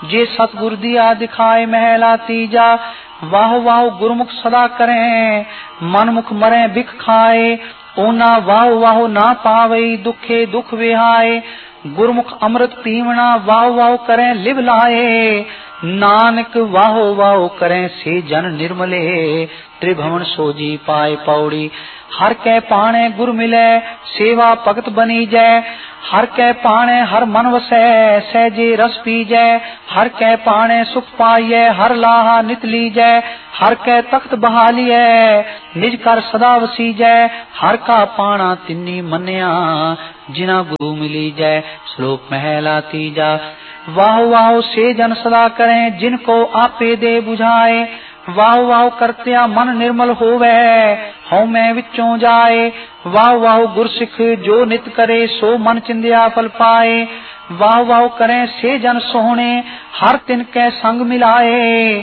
जे सतगुर दिया दिखाए महला तीजा। वाह वाह गुरमुख सदा करें मनमुख मरे बिख खाए। ओना वाह वाह ना पावे दुखे दुख विहाए। गुरमुख अमृत पीवना वाह वाह करें लिव लाए। नानक वाह वाह करें से जन निर्मले। त्रिभुवन सोजी पाए पौड़ी। हर कै पाणे गुर मिले सेवा भगत बनी जय। हर कै पाणे हर मन वसै सहजे रस पीजै। हर कै पाणे सुख पाइयै हर लाहा नित लीजै। हर कै तख्त बहालियै निज कर सदा वसीजै। हर का पाणा तिन्नी मन्या जिना गुरु मिली जय। श्लोक महला तीजा। वाह वाह से जन सदा करें जिनको आपे दे बुझाए। वाह वाह करत्या मन निर्मल होवे हਉ मैं विचों जाए। वाह वाह गुरसिख जो नित करे सो मन चिंदिया फल पाए। वाह वाह करें से जन सोहणे हर तिन कै संग मिलाए।